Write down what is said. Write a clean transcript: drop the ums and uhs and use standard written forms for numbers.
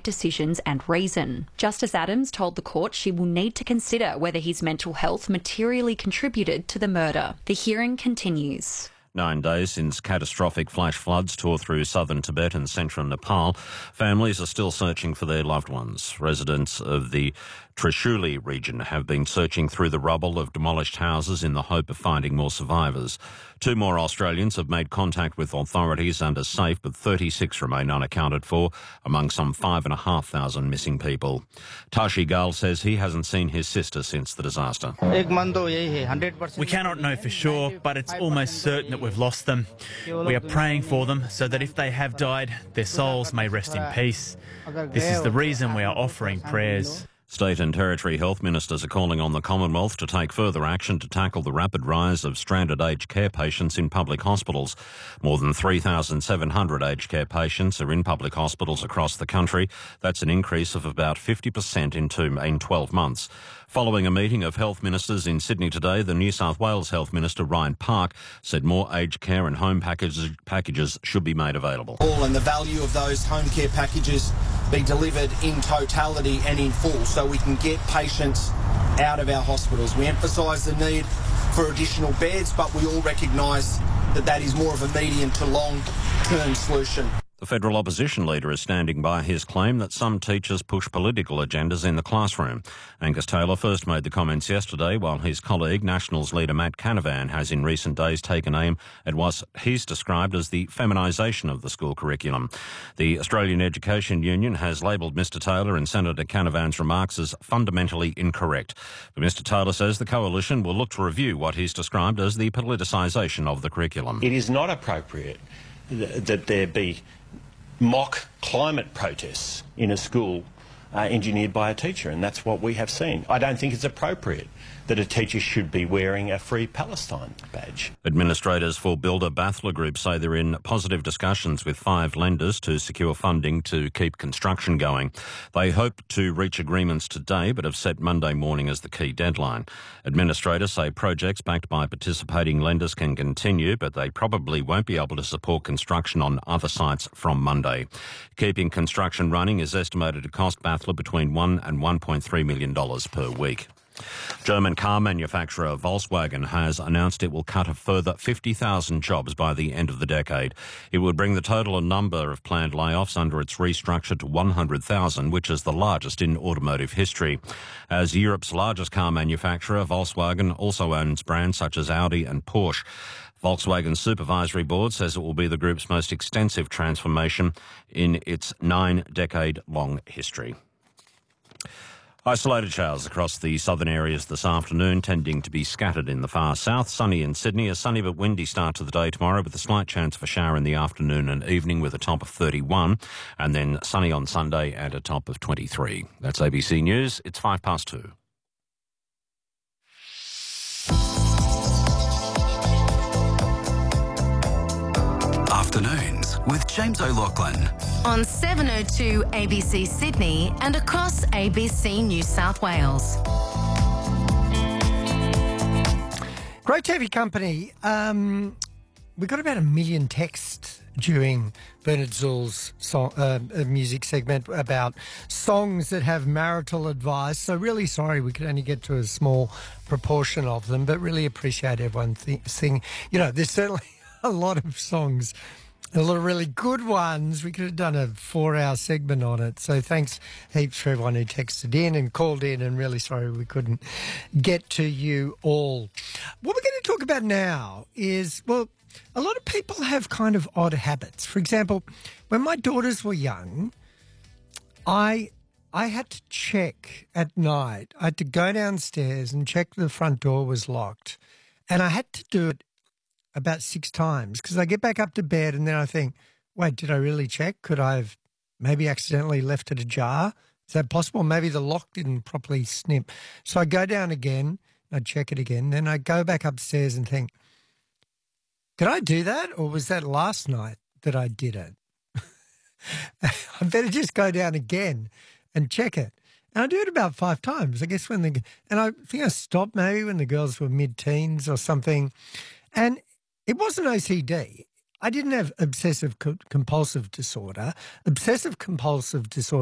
decisions and reason. Justice Adams told the court she will need to consider whether his mental health materially contributed to the murder. The hearing continues. 9 days since catastrophic flash floods tore through southern Tibet and central Nepal, families are still searching for their loved ones. Residents of the Trishuli region have been searching through the rubble of demolished houses in the hope of finding more survivors. 2 more Australians have made contact with authorities and are safe, but 36 remain unaccounted for among some 5,500 missing people. Tashi Gal says he hasn't seen his sister since the disaster. We cannot know for sure, but it's almost certain that we've lost them. We are praying for them so that if they have died, their souls may rest in peace. This is the reason we are offering prayers. State and Territory health ministers are calling on the Commonwealth to take further action to tackle the rapid rise of stranded aged care patients in public hospitals. More than 3,700 aged care patients are in public hospitals across the country. That's an increase of about 50% in 12 months. Following a meeting of health ministers in Sydney today, the New South Wales Health Minister Ryan Park said more aged care and home packages should be made available. And the value of those home care packages be delivered in totality and in full so we can get patients out of our hospitals. We emphasise the need for additional beds, but we all recognise that that is more of a medium to long-term solution. The federal opposition leader is standing by his claim that some teachers push political agendas in the classroom. Angus Taylor first made the comments yesterday, while his colleague, Nationals leader Matt Canavan, has in recent days taken aim at what he's described as the feminisation of the school curriculum. The Australian Education Union has labelled Mr Taylor and Senator Canavan's remarks as fundamentally incorrect. But Mr Taylor says the coalition will look to review what he's described as the politicisation of the curriculum. It is not appropriate that there be mock climate protests in a school engineered by a teacher, and that's what we have seen. I don't think it's appropriate that a teacher should be wearing a Free Palestine badge. Administrators for builder Bathler Group say they're in positive discussions with 5 lenders to secure funding to keep construction going. They hope to reach agreements today, but have set Monday morning as the key deadline. Administrators say projects backed by participating lenders can continue, but they probably won't be able to support construction on other sites from Monday. Keeping construction running is estimated to cost Bathler between $1 and $1.3 million per week. German car manufacturer Volkswagen has announced it will cut a further 50,000 jobs by the end of the decade. It would bring the total number of planned layoffs under its restructure to 100,000, which is the largest in automotive history. As Europe's largest car manufacturer, Volkswagen also owns brands such as Audi and Porsche. Volkswagen's supervisory board says it will be the group's most extensive transformation in its 9-decade-long history. Isolated showers across the southern areas this afternoon, tending to be scattered in the far south. Sunny in Sydney. A sunny but windy start to the day tomorrow, with a slight chance of a shower in the afternoon and evening with a top of 31. And then sunny on Sunday and a top of 23. That's ABC News. It's 2:05. Afternoons with James O'Loughlin. On 702 ABC Sydney and across ABC New South Wales. Great TV company. We got about 1 million texts during Bernard Zuhl's music segment about songs that have marital advice. So really sorry we could only get to a small proportion of them, but really appreciate everyone singing. You know, there's certainly a lot of songs, a lot of really good ones. We could have done a 4-hour segment on it. So thanks heaps for everyone who texted in and called in, and really sorry we couldn't get to you all. What we're going to talk about now is, well, a lot of people have kind of odd habits. For example, when my daughters were young, I had to check at night. I had to go downstairs and check the front door was locked. And I had to do it about 6 times, because I get back up to bed and then I think, wait, did I really check? Could I have maybe accidentally left it ajar? Is that possible? Maybe the lock didn't properly snip. So I go down again, I check it again, then I go back upstairs and think, did I do that, or was that last night that I did it? I better just go down again and check it. And I do it about 5 times, I guess, and I think I stopped maybe when the girls were mid-teens or something. And it wasn't OCD. I didn't have obsessive compulsive disorder. Obsessive compulsive disorder